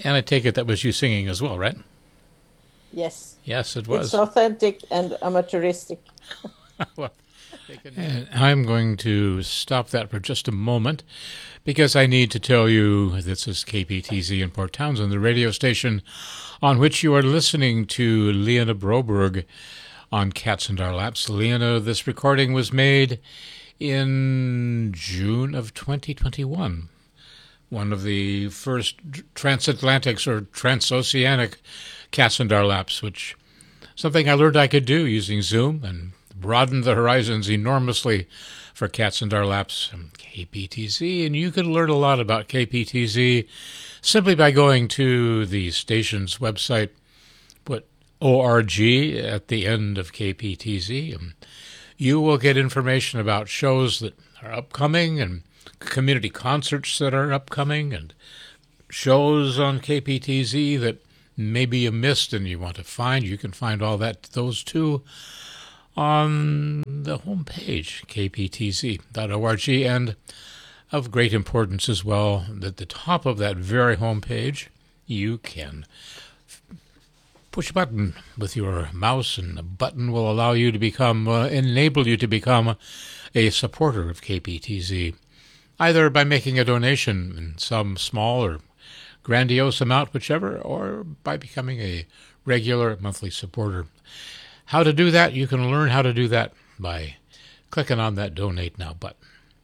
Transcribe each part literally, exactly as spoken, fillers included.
And I take it that was you singing as well, right? Yes, Yes, it it's was. authentic and amateuristic. Well, and I'm going to stop that for just a moment because I need to tell you this is K P T Z in Port Townsend, the radio station on which you are listening to Leona Broberg on Cats and Our Laps. Leona, this recording was made in June of twenty twenty-one. One of the first transatlantic or transoceanic Cats and Our Laps, which something I learned I could do using Zoom and broadened the horizons enormously for Cats and Our Laps and K P T Z. And you can learn a lot about K P T Z simply by going to the station's website, put O R G at the end of K P T Z, and you will get information about shows that are upcoming and community concerts that are upcoming and shows on K P T Z that maybe you missed and you want to find. You can find all that, those two, on the homepage, k p t z dot org, and of great importance as well, at the top of that very homepage, you can push a button with your mouse, and the button will allow you to become, uh, enable you to become a supporter of K P T Z, either by making a donation in some small or grandiose amount, whichever, or by becoming a regular monthly supporter. How to do that? You can learn how to do that by clicking on that Donate Now button.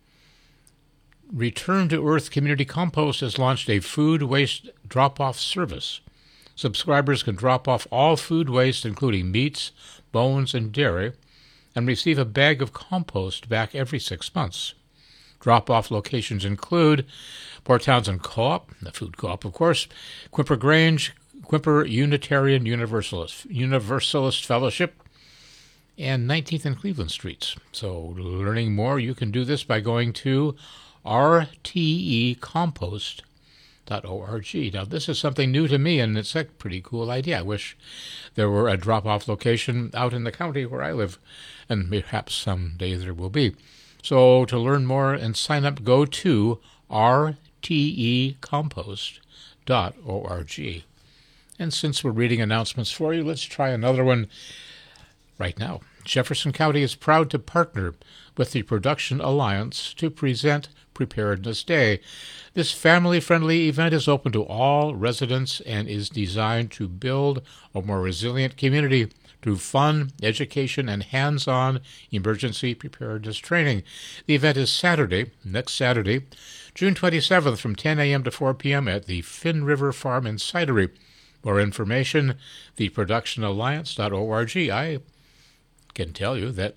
Return to Earth Community Compost has launched a food waste drop-off service. Subscribers can drop off all food waste, including meats, bones, and dairy, and receive a bag of compost back every six months. Drop-off locations include Port Townsend Co-op, the food co-op, of course, Quimper Grange, Quimper Unitarian Universalist, Universalist Fellowship, and nineteenth and Cleveland Streets. So learning more, you can do this by going to r t e compost dot org. Now, this is something new to me, and it's a pretty cool idea. I wish there were a drop-off location out in the county where I live, and perhaps someday there will be. So to learn more and sign up, go to r t e compost dot org. And since we're reading announcements for you, let's try another one right now. Jefferson County is proud to partner with the Production Alliance to present Preparedness Day. This family-friendly event is open to all residents and is designed to build a more resilient community through fun, education, and hands-on emergency preparedness training. The event is Saturday, next Saturday, June twenty-seventh, from ten a.m. to four p.m. at the Finn River Farm and Cidery. More information, the production alliance dot org. I can tell you that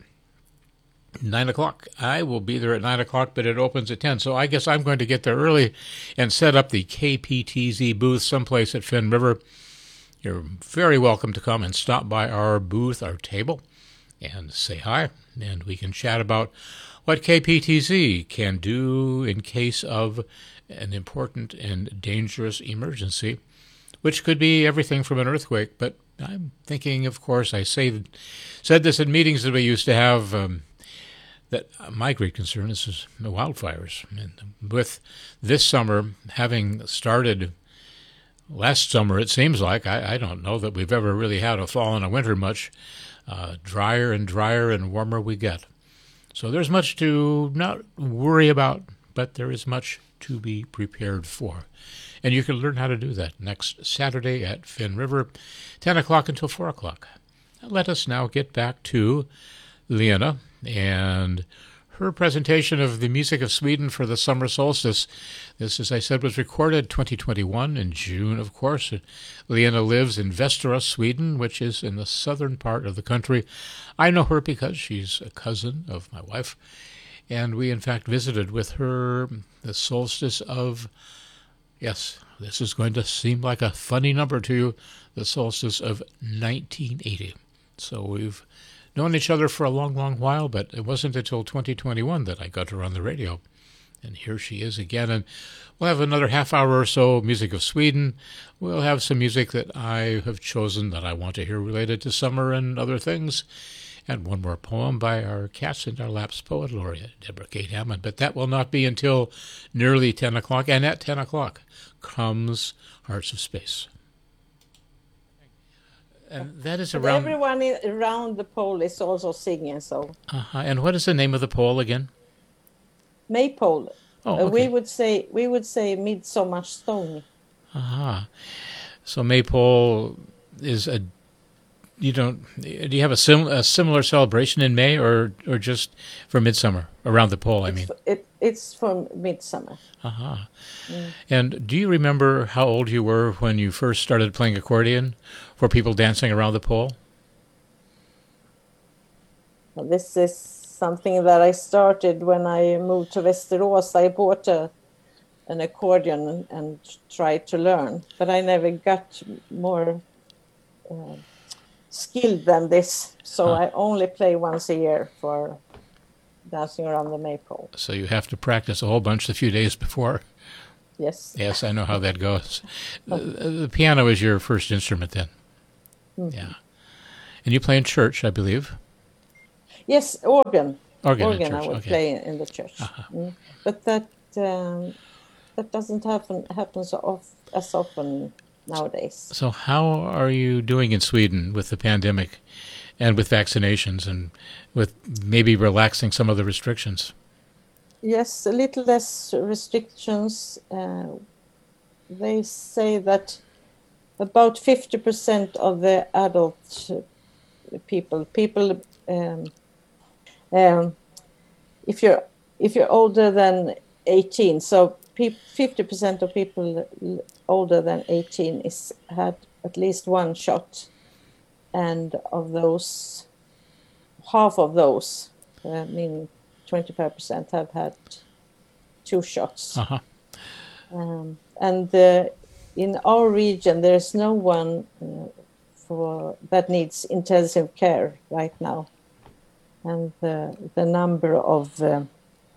nine o'clock. I will be there at nine o'clock, but it opens at ten. So I guess I'm going to get there early and set up the K P T Z booth someplace at Finn River. You're very welcome to come and stop by our booth, our table, and say hi, and we can chat about what K P T Z can do in case of an important and dangerous emergency, which could be everything from an earthquake. But I'm thinking, of course, I say said this in meetings that we used to have, um, that my great concern is the wildfires. And with this summer having started last summer, it seems like, I, I don't know that we've ever really had a fall and a winter much. Uh, drier and drier and warmer we get. So there's much to not worry about, but there is much to be prepared for. And you can learn how to do that next Saturday at Finn River, ten o'clock until four o'clock. Let us now get back to Leona and her presentation of the music of Sweden for the summer solstice. This, as I said, was recorded twenty twenty-one in June, of course. Leona lives in Västerås, Sweden, which is in the southern part of the country. I know her because she's a cousin of my wife, and we, in fact, visited with her the solstice of, yes, this is going to seem like a funny number to you, the solstice of nineteen eighty. So we've known each other for a long, long while, but it wasn't until twenty twenty-one that I got her on the radio. And here she is again. And we'll have another half hour or so, music of Sweden. We'll have some music that I have chosen that I want to hear related to summer and other things. And one more poem by our Cats in Our Laps poet laureate, Deborah Kate Hammond. But that will not be until nearly ten o'clock. And at ten o'clock comes Hearts of Space. And that is But around... everyone in, around the pole is also singing, so... Uh-huh. And what is the name of the pole again? Maypole. Oh, Uh, we okay. would say we would say Midsommarstång. Aha. So Maypole is a... You don't... Do you have a, sim, a similar celebration in May, or or just for Midsummer? Around the pole, I mean. It's, it, it's from Midsummer. Aha. Mm. And do you remember how old you were when you first started playing accordion for people dancing around the pole? Well, this is something that I started when I moved to Västerås. I bought a, an accordion and, and tried to learn, but I never got more uh, skilled than this. So Huh. I only play once a year for dancing around the maypole. So you have to practice a whole bunch a few days before. Yes. Yes, I know how that goes. The, the piano is your first instrument then? Mhm. Yeah. And you play in church, I believe? Yes, organ. Organ, in Organ church, I would okay. play in the church. Uh-huh. Mm. But that um, that doesn't happen happen so of, as often nowadays. So how are you doing in Sweden with the pandemic and with vaccinations and with maybe relaxing some of the restrictions? Yes, a little less restrictions. Uh, they say that about fifty percent of the adult uh, people, people, um, um, if you're if you're older than eighteen, so pe- fifty percent of people l- older than eighteen is had at least one shot, and of those, half of those, uh, meaning twenty-five percent, have had two shots. Uh-huh. Um, and uh, in our region, there's no one uh, for that needs intensive care right now, and the the number of uh,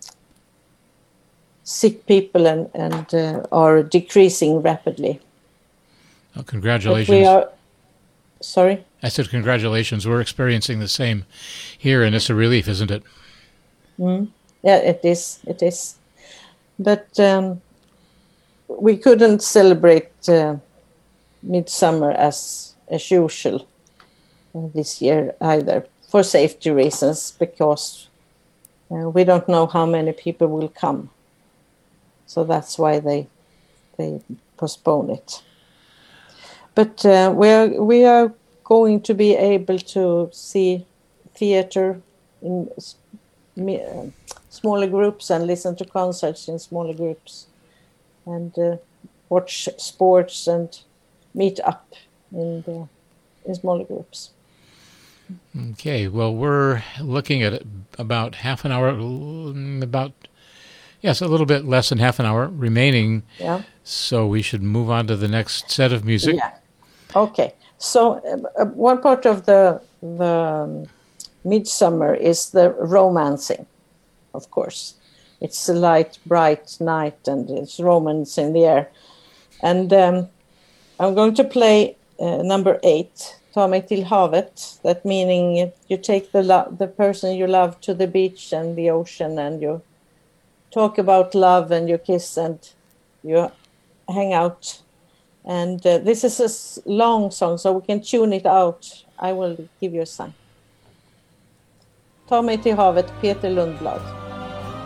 sick people and and uh, are decreasing rapidly. Well, But congratulations. we are sorry. I said congratulations. We're experiencing the same here, and it's a relief, isn't it? Mm. Yeah, it is. It is. But um, we couldn't celebrate uh, Midsummer as as usual uh, this year either, for safety reasons, because uh, we don't know how many people will come. So that's why they they postpone it. But uh, we are we are going to be able to see theater in s- mi- uh, smaller groups and listen to concerts in smaller groups, and uh, watch sports and meet up in the in smaller groups. Okay, well, we're looking at about half an hour, mm, about, yes, a little bit less than half an hour remaining, Yeah. so we should move on to the next set of music. Yeah. Okay. So uh, uh, one part of the the um, Midsummer is the romancing, of course. It's a light, bright night, and it's romance in the air. And um, I'm going to play uh, number eight, Ta mig till havet. That meaning you take the lo- the person you love to the beach and the ocean, and you talk about love, and you kiss, and you hang out. And uh, this is a s- long song, so we can tune it out. I will give you a sign. Ta mig till havet, Peter Lundblad.